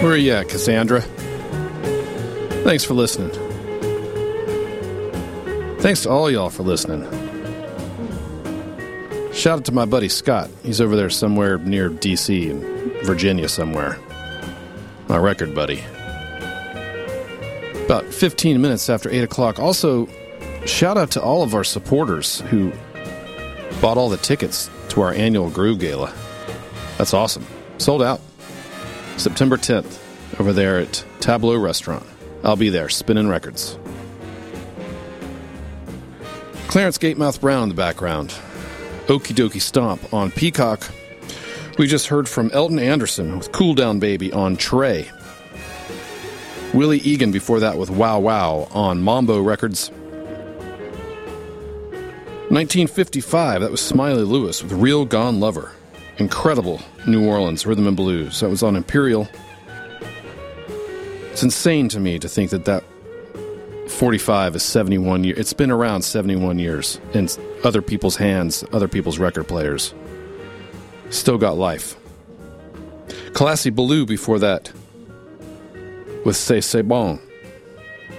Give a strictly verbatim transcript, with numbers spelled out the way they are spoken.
Where you at, Cassandra? Thanks for listening. Thanks to all y'all for listening. Shout out to my buddy Scott. He's over there somewhere near D C and Virginia somewhere. My record buddy. About fifteen minutes after eight o'clock. Also, shout out to all of our supporters who bought all the tickets to our annual Groove Gala. That's awesome. Sold out. September tenth, over there at Tableau Restaurant. I'll be there, spinning records. Clarence Gatemouth Brown in the background. Okie Dokie Stomp on Peacock. We just heard from Elton Anderson with Cool Down Baby on Trey. Willie Egan before that with Wow Wow on Mambo Records. nineteen fifty-five, that was Smiley Lewis with Real Gone Lover. Incredible New Orleans rhythm and blues. That was on Imperial. It's insane to me to think that that forty-five is seventy-one years. It's been around seventy-one years in other people's hands, other people's record players. Still got life. Classy Ballou before that with C'est C'est Bon.